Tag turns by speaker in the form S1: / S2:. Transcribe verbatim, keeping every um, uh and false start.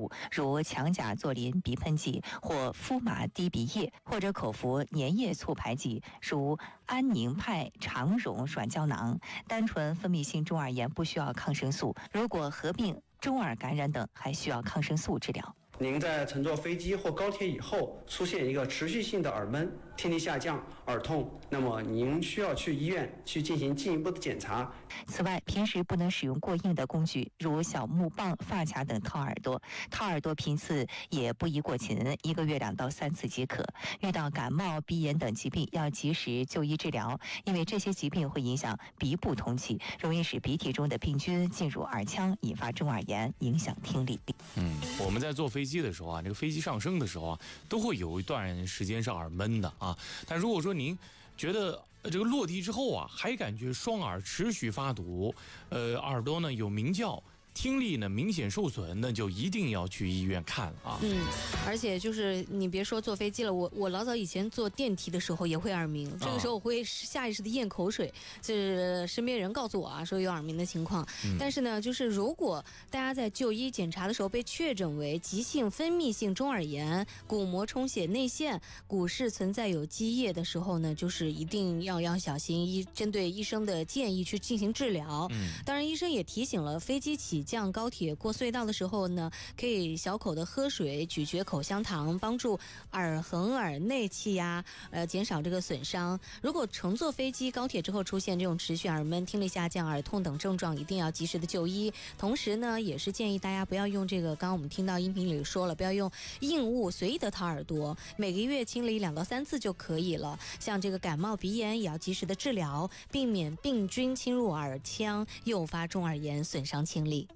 S1: 物，如强甲唑啉鼻喷剂或夫马滴鼻液，或者口服粘液促排剂，如安宁派肠溶软胶囊。单纯分泌性中耳炎不需要抗生素，如果合并中耳感染等，还需要抗生素治疗。
S2: 您在乘坐飞机或高铁以后出现一个持续性的耳闷、听力下降、耳痛，那么您需要去医院去进行进一步的检查。
S1: 此外，平时不能使用过硬的工具，如小木棒、发卡等套耳朵，套耳朵频次也不宜过勤，一个月两到三次即可。遇到感冒、鼻炎等疾病，要及时就医治疗，因为这些疾病会影响鼻部通气，容易使鼻涕中的病菌进入耳腔，引发中耳炎，影响听力。
S3: 嗯，我们在坐飞机的时候啊，这个飞机上升的时候啊，都会有一段时间是耳闷的啊。但如果说您觉得这个落地之后啊，还感觉双耳持续发堵，呃，耳朵呢有鸣叫，听力呢明显受损，那就一定要去医院看啊。
S4: 嗯，而且就是你别说坐飞机了，我我老早以前坐电梯的时候也会耳鸣，这个时候我会下意识的咽口水，就是身边人告诉我啊说有耳鸣的情况。嗯、但是呢，就是如果大家在就医检查的时候被确诊为急性分泌性中耳炎、鼓膜充血内陷、鼓室存在有积液的时候呢，就是一定要要小心，医针对医生的建议去进行治疗。嗯，当然医生也提醒了，飞机起降、高铁过隧道的时候呢，可以小口的喝水、咀嚼口香糖，帮助耳横、耳内气呀，呃，减少这个损伤。如果乘坐飞机、高铁之后出现这种持续耳闷、听力下降、耳痛等症状，一定要及时的就医。同时呢，也是建议大家不要用这个，刚刚我们听到音频里说了，不要用硬物随意的掏耳朵，每个月清理两到三次就可以了。像这个感冒、鼻炎也要及时的治疗，避免病菌侵入耳腔，诱发中耳炎，损伤听力。